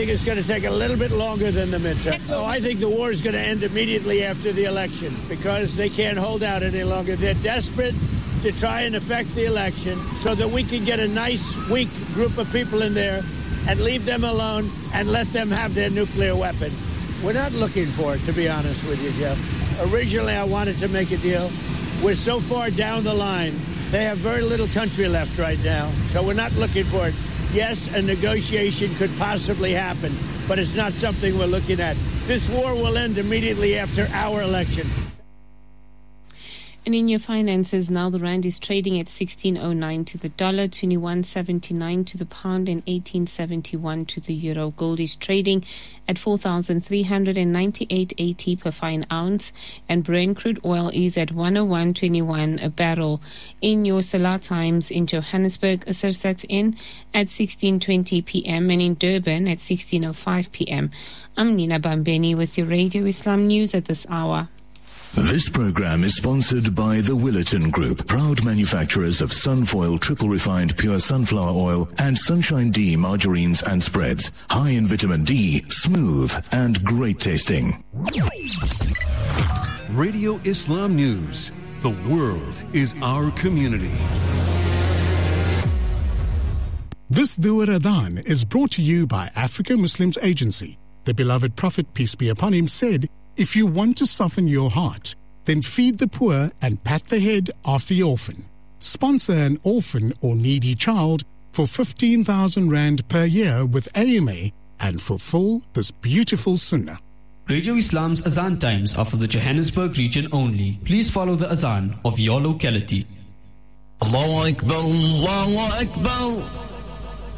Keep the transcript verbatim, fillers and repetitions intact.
think it's going to take a little bit longer than the midterm. Oh, I think the war is going to end immediately after the election because they can't hold out any longer. They're desperate to try and affect the election so that we can get a nice, weak group of people in there and leave them alone and let them have their nuclear weapon. We're not looking for it, to be honest with you, Jeff. Originally, I wanted to make a deal. We're so far down the line. They have very little country left right now, so we're not looking for it. Yes, a negotiation could possibly happen, but it's not something we're looking at. This war will end immediately after our election. And in your finances, now the rand is trading at sixteen oh nine to the dollar, twenty-one seventy-nine to the pound, and eighteen seventy-one to the euro. Gold is trading at four thousand three hundred ninety-eight eighty per fine ounce, and Brent crude oil is at one oh one twenty-one a barrel. In your Salah Times in Johannesburg, Asr sets in at sixteen twenty p.m. and in Durban at sixteen oh five p.m. I'm Nina Bambeni with your Radio Islam News at this hour. This program is sponsored by the Willerton Group, proud manufacturers of Sunfoil triple refined pure sunflower oil and Sunshine D margarines and spreads. High in vitamin D, smooth and great tasting. Radio Islam News. The world is our community. This Dhuhr Adhan is brought to you by Africa Muslims Agency. The beloved Prophet, peace be upon him, said, "If you want to soften your heart, then feed the poor and pat the head of the orphan. Sponsor an orphan or needy child for fifteen thousand rand per year with A M A and fulfill this beautiful sunnah." Radio Islam's Azan times are for the Johannesburg region only. Please follow the Azan of your locality. Allahu Akbar, Allahu Akbar.